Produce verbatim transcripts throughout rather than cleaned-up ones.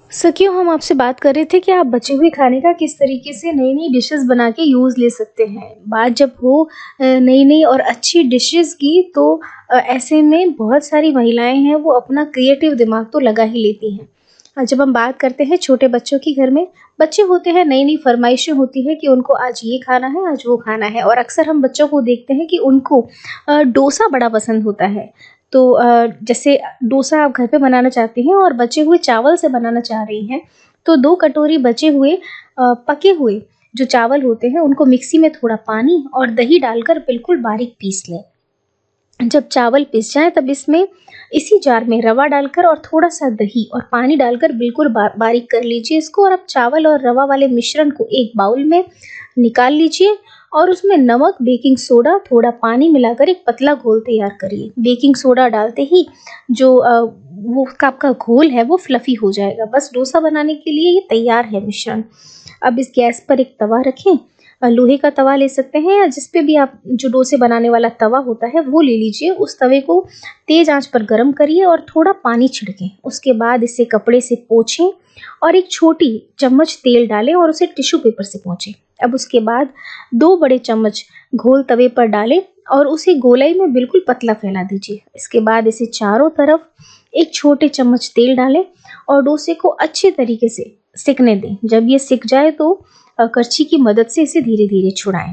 सखियों, हम आपसे बात कर रहे थे कि आप बचे हुए खाने का किस तरीके से नई-नई डिशेज़ बना के यूज़ ले सकते हैं। बात जब हो अ, नई-नई और अच्छी डिशेज़ की तो अ, ऐसे में बहुत सारी महिलाएँ हैं वो अपना क्रिएटिव दिमाग तो लगा ही लेती हैं। अ, जब हम बात करते हैं छोटे बच्चों की, घर में बच्चे होते हैं, नई-नई फ़रमाइशें होती हैं कि उनको आज ये खाना है, आज वो खाना है, और अक्सर हम बच्चों को देखते हैं कि उनको अ, डोसा बड़ा पसंद होता है। तो अ, जैसे डोसा आप घर पे बनाना चाहती हैं और बचे हुए चावल से बनाना चाह रही हैं, तो दो कटोरी बचे हुए अ, पके हुए जो चावल होते हैं उनको मिक्सी में थोड़ा पानी और दही डालकर बिल्कुल बारीक पीस लें। जब चावल पिस जाएँ तब इसमें इसी जार में रवा डालकर और थोड़ा-सा दही और पानी डालकर बिल्कुल बा बारीक कर लीजिए इसको, और अब चावल और रवा वाले मिश्रण को एक बाउल में निकाल लीजिए और उसमें नमक, बेकिंग सोडा, थोड़ा पानी मिलाकर एक पतला घोल तैयार करिए। बेकिंग सोडा डालते ही जो अ, वो का आपका घोल है वो फ्लफ़ी हो जाएगा। बस डोसा बनाने के लिए ये तैयार है मिश्रण। अब इस गैस पर एक तवा रखें, अ, लोहे का तवा ले सकते हैं या जिस पे भी आप जो डोसे बनाने वाला तवा होता है वो ले लीजिए। उस तवे को तेज़ आंच पर गरम करिए और थोड़ा पानी छिड़कें। उसके बाद इसे कपड़े से पोंछें और एक छोटी चम्मच तेल डालें और उसे टिश्यू पेपर से पोंछें। अब उसके बाद दो बड़े चम्मच घोल तवे पर डालें और उसे गोलाई में बिल्कुल पतला फैला दीजिए। इसके बाद इसे चारों तरफ एक छोटे चम्मच तेल डालें और डोसे को अच्छे तरीके से सिकने दें। जब ये सिक जाए तो अ, करछी की मदद से इसे धीरे-धीरे छुड़ाएँ।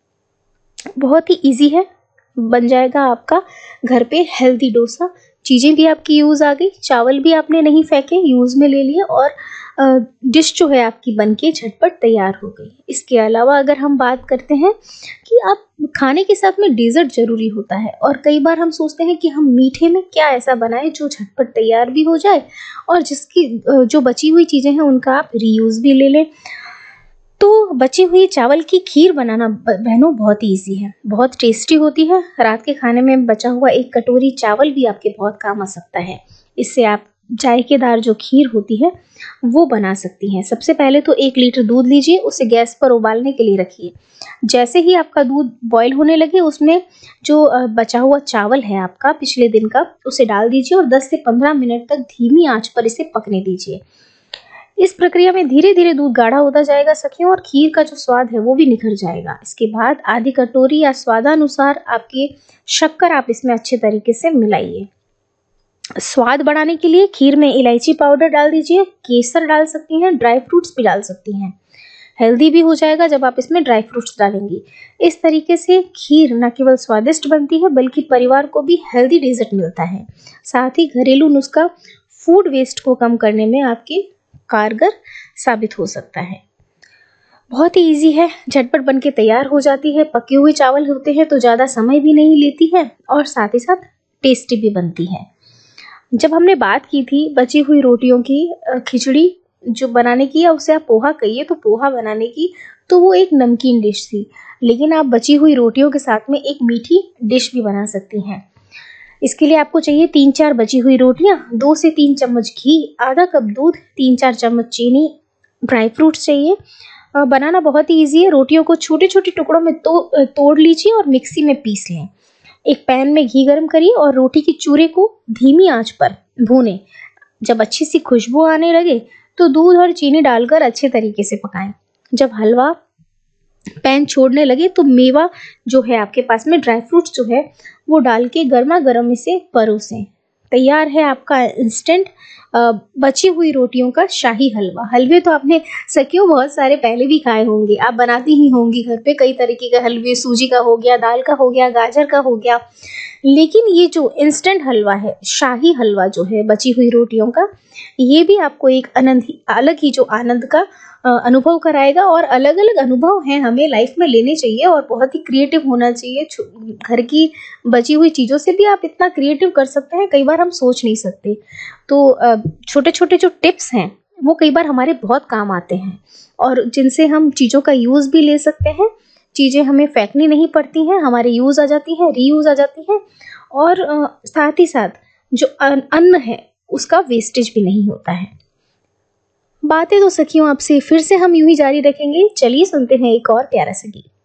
बहुत ही ईज़ी है, बन जाएगा आपका घर पे हेल्दी डोसा। चीज़ें भी आपकी यूज़ आ गई, चावल भी आपने नहीं फेंके, यूज़ में ले लिए, और अ, डिश जो है आपकी बनके झटपट तैयार हो गई। इसके अलावा अगर हम बात करते हैं कि आप खाने के साथ में डेज़र्ट ज़रूरी होता है, और कई बार हम सोचते हैं कि हम मीठे में क्या ऐसा बनाएँ जो झटपट तैयार भी हो जाए और जिसकी अ, जो बची हुई चीज़ें हैं उनका आप रीयूज़ भी ले लें। तो बची हुई चावल की खीर बनाना ब बहनों बहुत ही ईज़ी है, बहुत टेस्टी होती है। रात के खाने में बचा हुआ एक कटोरी चावल भी आपके बहुत काम आ सकता है। इससे आप जायकेदार जो खीर होती है, वो बना सकती हैं। सबसे पहले तो एक लीटर दूध लीजिए, उसे गैस पर उबालने के लिए रखिए। जैसे ही आपका दूध बॉयल होने लगे, उसमें जो अ, बचा हुआ चावल है आपका पिछले दिन का, उसे डाल दीजिए और दस से पंद्रह मिनट तक धीमी आँच पर इसे पकने दीजिए। इस प्रक्रिया में धीरे-धीरे दूध गाढ़ा होता जाएगा सखियों, और खीर का जो स्वाद है वो भी निखर जाएगा। इसके बाद आधी कटोरी या स्वादानुसार आपके शक्कर आप इसमें अच्छे तरीके से मिलाइए। स्वाद बढ़ाने के लिए खीर में इलायची पाउडर डाल दीजिए, केसर डाल सकती हैं, ड्राई फ्रूट्स भी डाल सकती हैं। हेल्दी भी हो जाएगा जब आप इसमें ड्राई फ्रूट्स डालेंगी। इस तरीके से खीर न केवल स्वादिष्ट बनती है बल्कि परिवार को भी हेल्दी डेज़र्ट मिलता है। साथ ही घरेलू नुस्खा फूड वेस्ट को कम करने में आपके कारगर साबित हो सकता है। बहुत ही ईज़ी है, झटपट बन के तैयार हो जाती है। पके हुए चावल होते हैं तो ज़्यादा समय भी नहीं लेती है और साथ ही साथ टेस्टी भी बनती है। जब हमने बात की थी बची हुई रोटियों की, अ, खिचड़ी जो बनाने की, या उसे आप पोहा कहिए, तो पोहा बनाने की, तो वो एक नमकीन डिश थी। लेकिन आप बची हुई रोटियों के साथ में एक मीठी डिश भी बना सकती हैं। इसके लिए आपको चाहिए तीन चार बची हुई रोटियां, दो से तीन चम्मच घी, आधा कप दूध, तीन चार चम्मच चीनी, ड्राई फ्रूट्स चाहिए। अ, बनाना बहुत ही ईज़ी है। रोटियों को छोटे-छोटे टुकड़ों में तो अ, तोड़ लीजिए और मिक्सी में पीस लें। एक पैन में घी गरम करिए और रोटी के चूरे को धीमी आंच पर भूनें। जब अच्छी सी खुशबू आने लगे तो दूध और चीनी डालकर अच्छे तरीके से पकाएं। जब हलवा पैन छोड़ने लगे तो मेवा जो है आपके पास में, ड्राई फ्रूट्स जो है, वो डाल के गर्मा गर्म इसे परोसें। तैयार है आपका इंस्टेंट अ, बची हुई रोटियों का शाही हलवा। हलवे तो आपने सखियों बहुत सारे पहले भी खाए होंगे, आप बनाती ही होंगी घर पे कई तरीके के हलवे, सूजी का हो गया, दाल का हो गया, गाजर का हो गया। लेकिन ये जो इंस्टेंट हलवा है, शाही हलवा जो है बची हुई रोटियों का, ये भी आपको एक आनंद ही अलग ही जो आनंद का अ, अनुभव कराएगा। और अलग-अलग अनुभव हैं, हमें लाइफ में लेने चाहिए और बहुत ही क्रिएटिव होना चाहिए। छो घर की बची हुई चीज़ों से भी आप इतना क्रिएटिव कर सकते हैं, कई बार हम सोच नहीं सकते। तो अ, छोटे-छोटे जो टिप्स हैं, वो कई बार हमारे बहुत काम आते हैं और जिनसे हम चीज़ों का यूज़ भी ले सकते हैं। चीज़ें हमें फेंकनी नहीं पड़ती हैं, हमारे यूज़ आ जाती हैं, रीयूज़ आ जाती हैं, और अ, साथ ही साथ जो अन अन्न है, उसका वेस्टेज भी नहीं होता है। बातें तो सखियों आपसे फिर से हम यूँ ही जारी रखेंगे। चलिए सुनते हैं एक और प्यारा सा गीत।